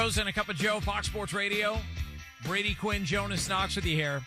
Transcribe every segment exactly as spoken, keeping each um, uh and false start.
And a cup of Joe, Fox Sports Radio. Brady Quinn, Jonas Knox with you here.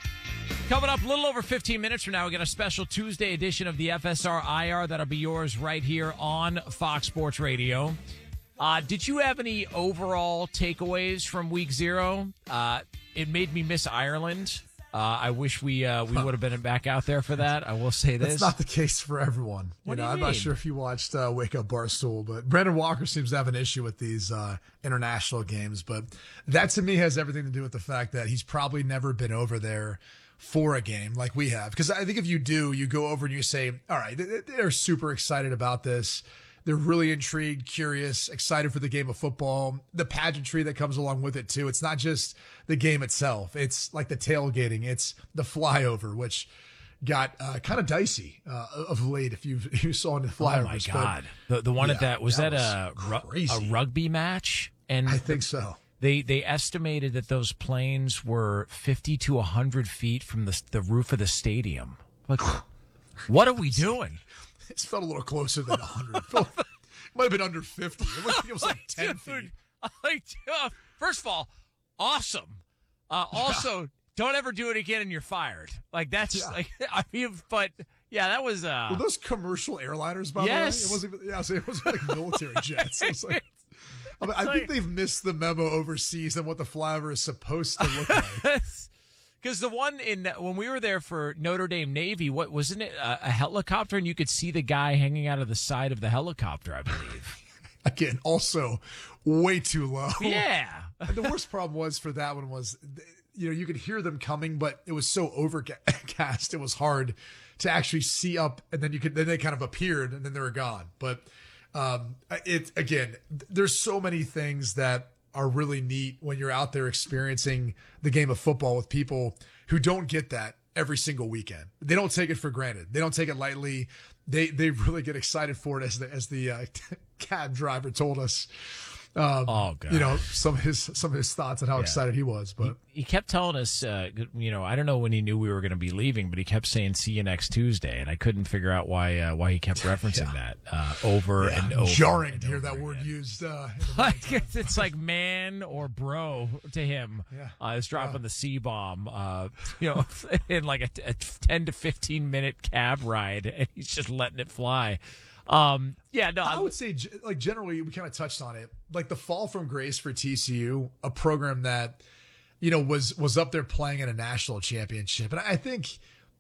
Coming up a little over fifteen minutes from now, we got a special Tuesday edition of the F S R I R that'll be yours right here on Fox Sports Radio. Uh, did you have any overall takeaways from week zero? Uh, it made me miss Ireland. Uh, I wish we uh, we would have been back out there for that. I will say this. That's not the case for everyone. What you do know, you I'm mean? not sure if you watched uh, Wake Up Barstool, but Brandon Walker seems to have an issue with these uh, international games. But that to me has everything to do with the fact that he's probably never been over there for a game like we have. Because I think if you do, you go over and you say, all right, they're super excited about this. They're really intrigued, curious, excited for the game of football, the pageantry that comes along with it too. It's not just the game itself. It's like the tailgating. It's the flyover, which got uh, kind of dicey uh, of late. If you if you saw in the flyovers. Oh my God, but, the the one yeah, at that was that, that a ru- crazy. a rugby match? And I think so. They they estimated that those planes were fifty to one hundred feet from the the roof of the stadium. Like, what are we doing? It felt a little closer than one hundred. It felt, it might have been under fifty. It was, it was like ten Dude, feet. Like, uh, first of all, awesome. Uh, also, yeah. Don't ever do it again and you're fired. Like, that's yeah. like, I mean, but yeah, that was. Uh, Were those commercial airliners, by yes. the way? It wasn't, yeah, so it was like military jets. It was like, I, mean, I like, think they've missed the memo overseas on what the flyover is supposed to look like. Because the one in when we were there for Notre Dame Navy, what wasn't it a, a helicopter, and you could see the guy hanging out of the side of the helicopter, I believe. Again, also way too low. Yeah. And the worst problem was for that one was, you know, you could hear them coming, but it was so overcast, it was hard to actually see up, and then you could then they kind of appeared, and then they were gone. But um, it again, there's so many things that are really neat when you're out there experiencing the game of football with people who don't get that every single weekend. They don't take it for granted. They don't take it lightly. They they really get excited for it, as the as the uh, cab driver told us. Um, oh God! You know, some of his some of his thoughts on how yeah. excited he was. But he, he kept telling us, uh, you know, I don't know when he knew we were going to be leaving, but he kept saying "see you next Tuesday," and I couldn't figure out why uh, why he kept referencing yeah. that uh, over yeah. and over. Jarring and to hear over that again. word used. Uh, like it's, it's like man or bro to him. Yeah, uh, it's dropping yeah. the C bomb. Uh, you know, in like a, a ten to fifteen minute cab ride, and he's just letting it fly. Um, yeah, no, I would say, like, generally, we kind of touched on it. Like the fall from grace for T C U, a program that, you know, was was up there playing in a national championship. And I think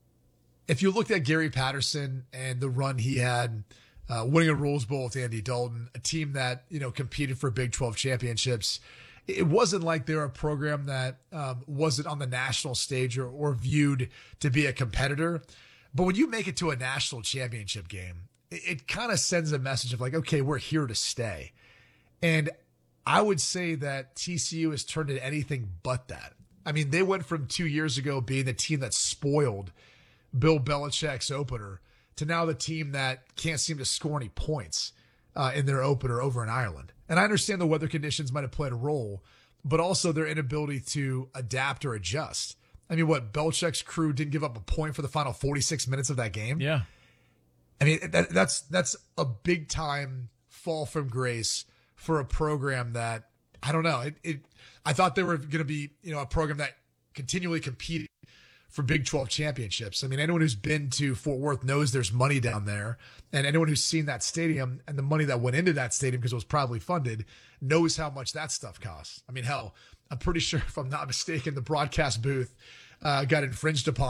if you looked at Gary Patterson and the run he had, uh, winning a Rose Bowl with Andy Dalton, a team that, you know, competed for Big twelve championships, it wasn't like they're a program that um, wasn't on the national stage or, or viewed to be a competitor. But when you make it to a national championship game, it, it kind of sends a message of like, okay, we're here to stay. And I would say that T C U has turned into anything but that. I mean, they went from two years ago being the team that spoiled Bill Belichick's opener to now the team that can't seem to score any points uh, in their opener over in Ireland. And I understand the weather conditions might have played a role, but also their inability to adapt or adjust. I mean, what, Belichick's crew didn't give up a point for the final forty-six minutes of that game? Yeah. I mean, that, that's that's a big time fall from grace for a program that, I don't know, it, it I thought they were going to be, you know, a program that continually competed for Big twelve championships. I mean, anyone who's been to Fort Worth knows there's money down there, and anyone who's seen that stadium and the money that went into that stadium because it was probably funded knows how much that stuff costs. I mean, hell, I'm pretty sure, if I'm not mistaken, the broadcast booth uh, got infringed upon